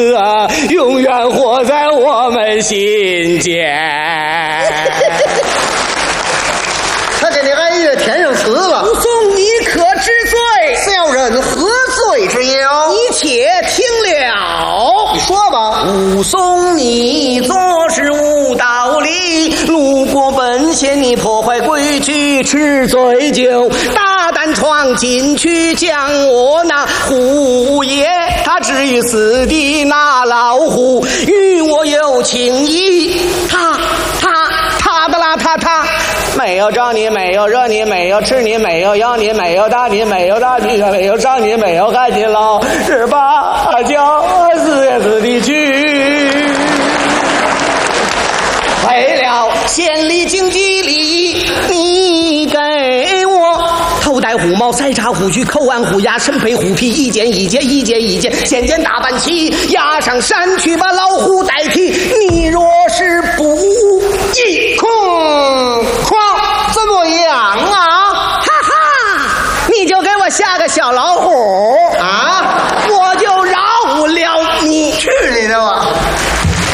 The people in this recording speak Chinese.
永远活在我们心间。 他给你哀乐填上词了。 武松，你可知罪？ 小人何罪之有？ 你且听了。 你说吧。 武松，你做事无道理，路过本县你破坏规矩，吃醉酒，大胆闯进去，将我那虎爷他置于死地拿老虎，与我有情谊。他的啦，他没有招你，没有惹你，没有吃你，没有咬你，没有打你，没有打你，没有伤你，没有害你老是把叫死地去。为了县里经济利，你给我头戴虎帽，塞插虎须，口按虎牙，身配虎皮，一件一件，一件一件，先见大板旗，押上山去把老虎代替。你若是不义， 怎么样啊？ 哈哈，你就给我下个小老虎。